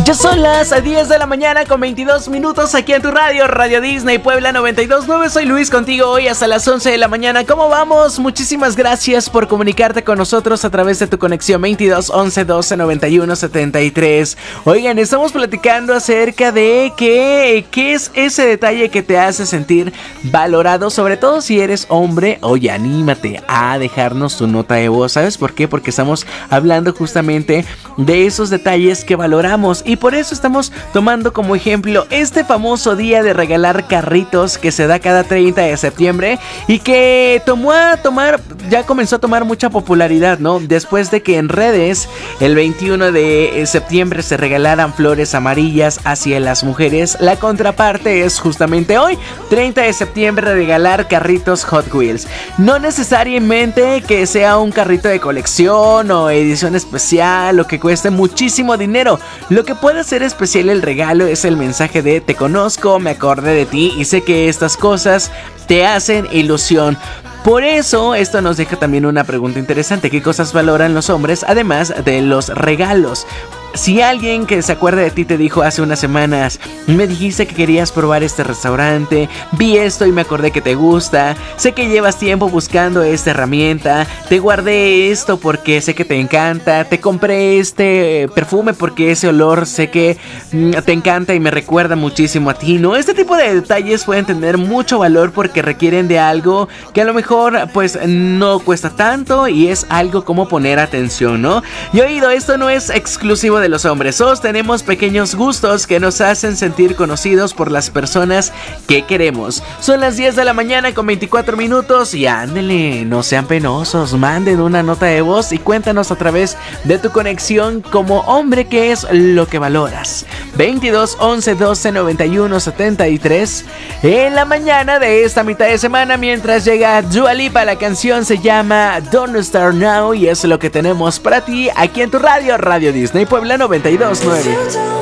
Ya son las 10 de la mañana con 22 minutos aquí en tu radio, Radio Disney Puebla 92.9. Soy Luis contigo hoy hasta las 11 de la mañana. ¿Cómo vamos? Muchísimas gracias por comunicarte con nosotros a través de tu conexión 22 11 12 91 73. Oigan, estamos platicando acerca de qué es ese detalle que te hace sentir valorado, sobre todo si eres hombre. Oye, anímate a dejarnos tu nota de voz. ¿Sabes por qué? Porque estamos hablando justamente de esos detalles que valoramos. Y por eso estamos tomando como ejemplo este famoso día de regalar carritos que se da cada 30 de septiembre y que ya comenzó a tomar mucha popularidad, ¿no? Después de que en redes el 21 de septiembre se regalaran flores amarillas hacia las mujeres, la contraparte es justamente hoy, 30 de septiembre, regalar carritos Hot Wheels. No necesariamente que sea un carrito de colección o edición especial o que cueste muchísimo dinero. Lo que puede hacer especial el regalo es el mensaje de te conozco, me acordé de ti y sé que estas cosas te hacen ilusión. Por eso esto nos deja también una pregunta interesante: ¿qué cosas valoran los hombres además de los regalos? Si alguien que se acuerda de ti te dijo hace unas semanas, me dijiste que querías probar este restaurante, vi esto y me acordé que te gusta, sé que llevas tiempo buscando esta herramienta, te guardé esto porque sé que te encanta, te compré este perfume porque ese olor sé que te encanta y me recuerda muchísimo a ti, ¿no? Este tipo de detalles pueden tener mucho valor porque requieren de algo que a lo mejor pues no cuesta tanto y es algo como poner atención, ¿no? Y oído, esto no es exclusivo de los hombres. Todos tenemos pequeños gustos que nos hacen sentir conocidos por las personas que queremos. Son las 10 de la mañana con 24 minutos y ándele, no sean penosos, manden una nota de voz y cuéntanos a través de tu conexión como hombre qué es lo que valoras. 22 11 12 91 73. En la mañana de esta mitad de semana, mientras llega Dua Lipa, la canción se llama Don't Start Now y es lo que tenemos para ti aquí en tu radio, Radio Disney Puebla 92.9.